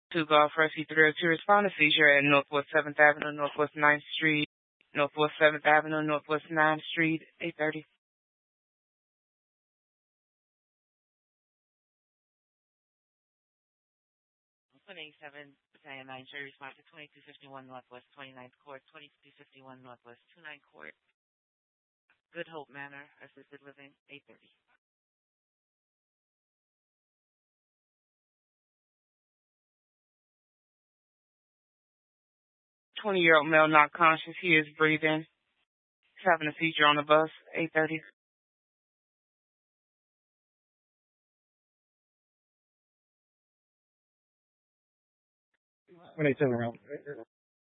To Golf Rescue 302 respond to seizure at Northwest 7th Avenue, Northwest 9th Street, Northwest 7th Avenue, Northwest 9th Street, 8:30. 187 Battalion 9 Jury respond to 2251 Northwest 29th Court, 2251 Northwest 29th Court, Good Hope Manor, Assisted Living, 8:30. 20-year-old male not conscious. He is breathing. He's having a seizure on the bus, 8:30. 187 around.